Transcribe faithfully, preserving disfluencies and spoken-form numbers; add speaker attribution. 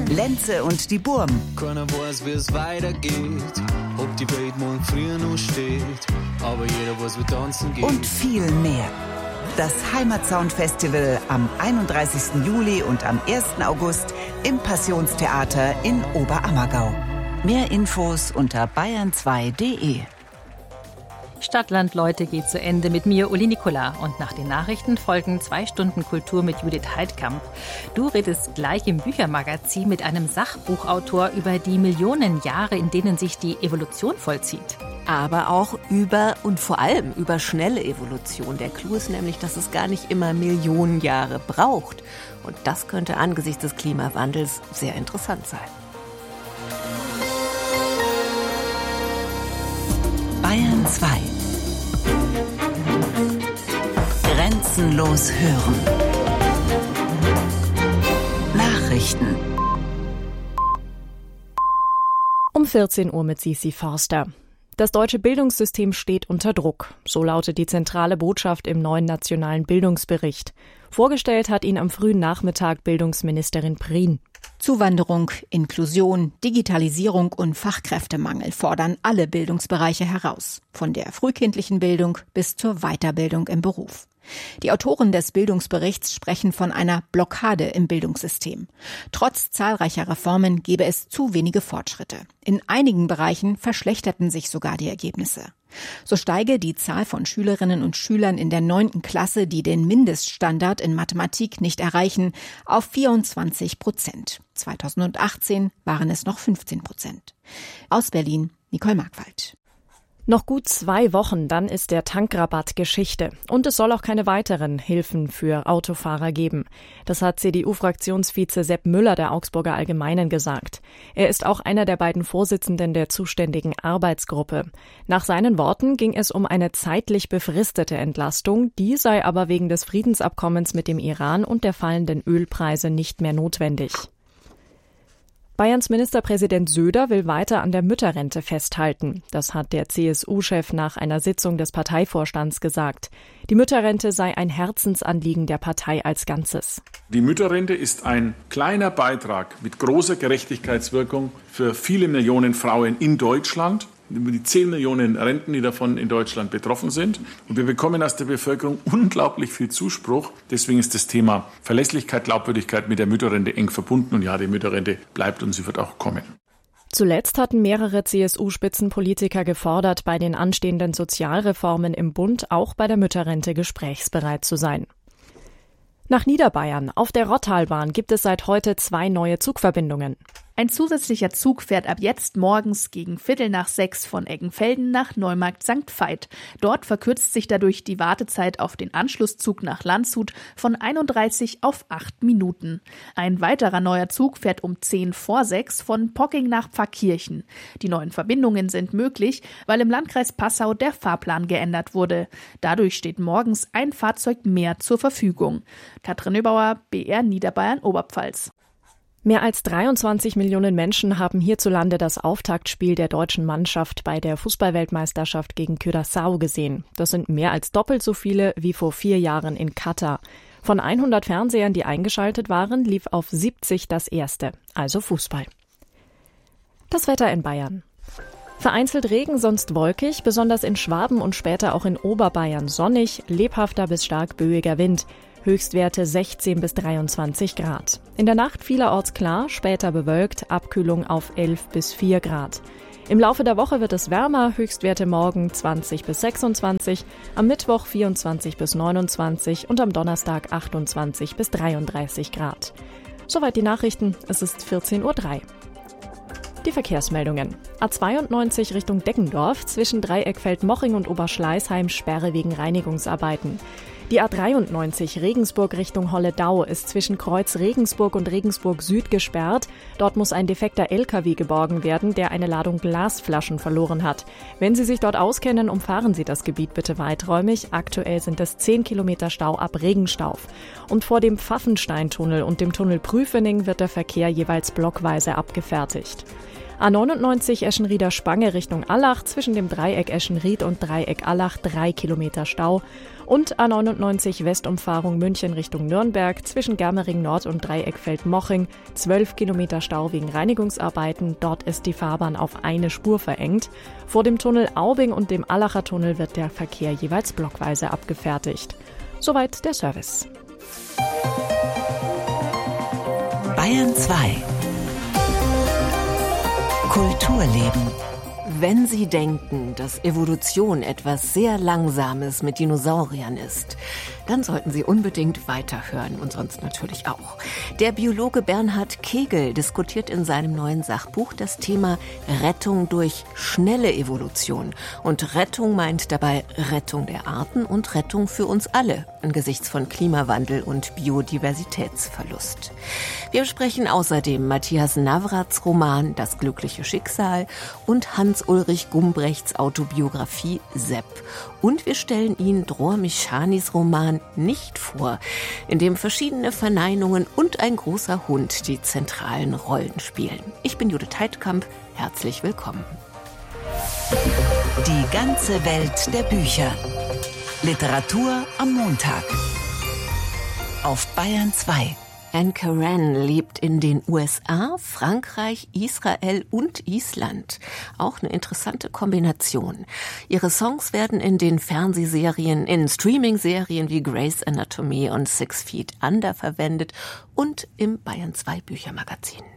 Speaker 1: Lenze und die Burm.
Speaker 2: Keiner weiß, wie es weitergeht, ob die Welt morgen früher noch steht, aber jeder weiß, wie tanzen geht.
Speaker 1: Und viel mehr. Das Heimatsound-Festival am einunddreißigsten Juli und am ersten August im Passionstheater in Oberammergau. Mehr Infos unter bayern zwei punkt de.
Speaker 3: Stadtland Leute geht zu Ende mit mir, Uli Nicola. Und nach den Nachrichten folgen zwei Stunden Kultur mit Judith Heidkamp. Du redest gleich im Büchermagazin mit einem Sachbuchautor über die Millionen Jahre, in denen sich die Evolution vollzieht.
Speaker 4: Aber auch über und vor allem über schnelle Evolution. Der Clou ist nämlich, dass es gar nicht immer Millionen Jahre braucht. Und das könnte angesichts des Klimawandels sehr interessant sein.
Speaker 1: Bayern zwei. Grenzenlos hören. Nachrichten.
Speaker 5: Um vierzehn Uhr mit Sisi Forster. Das deutsche Bildungssystem steht unter Druck. So lautet die zentrale Botschaft im neuen nationalen Bildungsbericht. Vorgestellt hat ihn am frühen Nachmittag Bildungsministerin Prien.
Speaker 6: Zuwanderung, Inklusion, Digitalisierung und Fachkräftemangel fordern alle Bildungsbereiche heraus. Von der frühkindlichen Bildung bis zur Weiterbildung im Beruf. Die Autoren des Bildungsberichts sprechen von einer Blockade im Bildungssystem. Trotz zahlreicher Reformen gebe es zu wenige Fortschritte. In einigen Bereichen verschlechterten sich sogar die Ergebnisse. So steige die Zahl von Schülerinnen und Schülern in der neunten Klasse, die den Mindeststandard in Mathematik nicht erreichen, auf vierundzwanzig Prozent. zweitausendachtzehn waren es noch fünfzehn Prozent. Aus Berlin, Nicole Markwald.
Speaker 5: Noch gut zwei Wochen, dann ist der Tankrabatt Geschichte. Und es soll auch keine weiteren Hilfen für Autofahrer geben. Das hat C D U-Fraktionsvize Sepp Müller der Augsburger Allgemeinen gesagt. Er ist auch einer der beiden Vorsitzenden der zuständigen Arbeitsgruppe. Nach seinen Worten ging es um eine zeitlich befristete Entlastung. Die sei aber wegen des Friedensabkommens mit dem Iran und der fallenden Ölpreise nicht mehr notwendig. Bayerns Ministerpräsident Söder will weiter an der Mütterrente festhalten. Das hat der C S U-Chef nach einer Sitzung des Parteivorstands gesagt. Die Mütterrente sei ein Herzensanliegen der Partei als Ganzes.
Speaker 7: Die Mütterrente ist ein kleiner Beitrag mit großer Gerechtigkeitswirkung für viele Millionen Frauen in Deutschland. Über die zehn Millionen Renten, die davon in Deutschland betroffen sind. Und wir bekommen aus der Bevölkerung unglaublich viel Zuspruch. Deswegen ist das Thema Verlässlichkeit, Glaubwürdigkeit mit der Mütterrente eng verbunden. Und ja, die Mütterrente bleibt und sie wird auch kommen.
Speaker 5: Zuletzt hatten mehrere C S U-Spitzenpolitiker gefordert, bei den anstehenden Sozialreformen im Bund auch bei der Mütterrente gesprächsbereit zu sein. Nach Niederbayern. Auf der Rottalbahn gibt es seit heute zwei neue Zugverbindungen.
Speaker 8: Ein zusätzlicher Zug fährt ab jetzt morgens gegen Viertel nach sechs von Eggenfelden nach Neumarkt Sankt Veit. Dort verkürzt sich dadurch die Wartezeit auf den Anschlusszug nach Landshut von einunddreißig auf acht Minuten. Ein weiterer neuer Zug fährt um zehn vor sechs von Pocking nach Pfarrkirchen. Die neuen Verbindungen sind möglich, weil im Landkreis Passau der Fahrplan geändert wurde. Dadurch steht morgens ein Fahrzeug mehr zur Verfügung. Katrin Nöbauer, B R Niederbayern Oberpfalz.
Speaker 5: Mehr als dreiundzwanzig Millionen Menschen haben hierzulande das Auftaktspiel der deutschen Mannschaft bei der Fußballweltmeisterschaft gegen Curaçao gesehen. Das sind mehr als doppelt so viele wie vor vier Jahren in Katar. Von hundert Fernsehern, die eingeschaltet waren, lief auf siebzig das erste, also Fußball. Das Wetter in Bayern. Vereinzelt Regen, sonst wolkig, besonders in Schwaben und später auch in Oberbayern sonnig, lebhafter bis stark böiger Wind. Höchstwerte sechzehn bis dreiundzwanzig Grad. In der Nacht vielerorts klar, später bewölkt, Abkühlung auf elf bis vier Grad. Im Laufe der Woche wird es wärmer, Höchstwerte morgen zwanzig bis sechsundzwanzig, am Mittwoch vierundzwanzig bis neunundzwanzig und am Donnerstag achtundzwanzig bis dreiunddreißig Grad. Soweit die Nachrichten, es ist vierzehn Uhr drei. Die Verkehrsmeldungen. A zweiundneunzig Richtung Deggendorf, zwischen Dreieckfeld-Moching und Oberschleißheim Sperre wegen Reinigungsarbeiten. Die A dreiundneunzig Regensburg Richtung Holledau ist zwischen Kreuz Regensburg und Regensburg Süd gesperrt. Dort muss ein defekter L K W geborgen werden, der eine Ladung Glasflaschen verloren hat. Wenn Sie sich dort auskennen, umfahren Sie das Gebiet bitte weiträumig. Aktuell sind es zehn Kilometer Stau ab Regenstauf. Und vor dem Pfaffensteintunnel und dem Tunnel Prüfening wird der Verkehr jeweils blockweise abgefertigt. A neunundneunzig Eschenrieder Spange Richtung Allach, zwischen dem Dreieck Eschenried und Dreieck Allach drei Kilometer Stau. Und A neunundneunzig Westumfahrung München Richtung Nürnberg zwischen Germering Nord und Dreieckfeld-Moching. zwölf Kilometer Stau wegen Reinigungsarbeiten. Dort ist die Fahrbahn auf eine Spur verengt. Vor dem Tunnel Aubing und dem Allacher Tunnel wird der Verkehr jeweils blockweise abgefertigt. Soweit der Service.
Speaker 1: Bayern zwei. Kulturleben.
Speaker 4: Wenn Sie denken, dass Evolution etwas sehr Langsames mit Dinosauriern ist, dann sollten Sie unbedingt weiterhören und sonst natürlich auch. Der Biologe Bernhard Kegel diskutiert in seinem neuen Sachbuch das Thema Rettung durch schnelle Evolution. Und Rettung meint dabei Rettung der Arten und Rettung für uns alle angesichts von Klimawandel und Biodiversitätsverlust. Wir besprechen außerdem Matthias Navrats Roman Das glückliche Schicksal und Hans-Ulrich Gumbrechts Autobiografie Sepp. Und wir stellen Ihnen Dror Michanis Roman Nicht vor, in dem verschiedene Verneinungen und ein großer Hund die zentralen Rollen spielen. Ich bin Judith Heidkamp, herzlich willkommen.
Speaker 1: Die ganze Welt der Bücher. Literatur am Montag. Auf Bayern zwei.
Speaker 4: Anne Karan lebt in den U S A, Frankreich, Israel und Island. Auch eine interessante Kombination. Ihre Songs werden in den Fernsehserien, in Streaming-Serien wie Grey's Anatomy und Six Feet Under verwendet und im Bayern zwei Büchermagazin.